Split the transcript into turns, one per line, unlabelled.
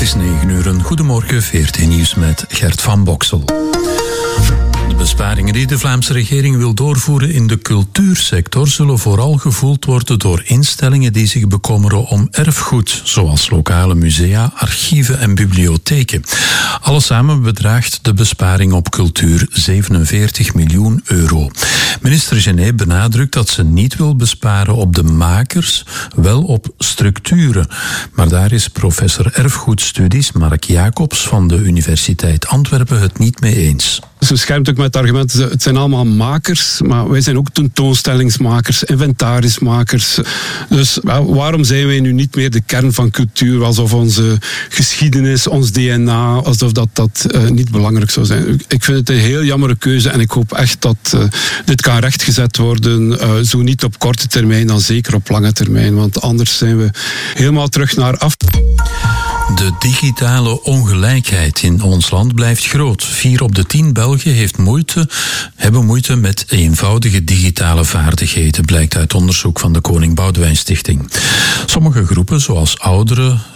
is 9:00. Goedemorgen, VRT Nieuws met Gert van Boksel. De besparingen die de Vlaamse regering wil doorvoeren in de cultuursector zullen vooral gevoeld worden door instellingen die zich bekommeren om erfgoed, zoals lokale musea, archieven en bibliotheken. Alles samen bedraagt de besparing op cultuur 47 miljoen euro. Minister Genet benadrukt dat ze niet wil besparen op de makers, wel op structuren. Maar daar is professor erfgoedstudies Mark Jacobs van de Universiteit Antwerpen het niet mee eens.
Ze schermt ook met het argument, het zijn allemaal makers, maar wij zijn ook tentoonstellingsmakers, inventarismakers. Dus waarom zijn wij nu niet meer de kern van cultuur, alsof onze geschiedenis, ons DNA, alsof dat niet belangrijk zou zijn. Ik vind het een heel jammere keuze en ik hoop echt dat dit kan rechtgezet worden, zo niet op korte termijn, dan zeker op lange termijn, want anders zijn we helemaal terug naar af.
De digitale ongelijkheid in ons land blijft groot. 4 op de 10 Belgen hebben moeite met eenvoudige digitale vaardigheden, blijkt uit onderzoek van de Koning Boudewijn Stichting. Sommige groepen, zoals ouderen,